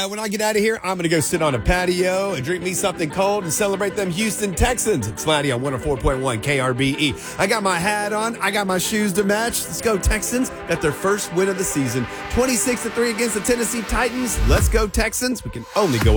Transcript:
when I get out of here, I'm going to go sit on a patio and drink me something cold and celebrate them Houston Texans. It's Maddie on 104.1 KRBE. I got my hat on. I got my shoes to match. Let's go Texans. Got their first win of the season. 26-3 against the Tennessee Titans. Let's go Texans. We can only go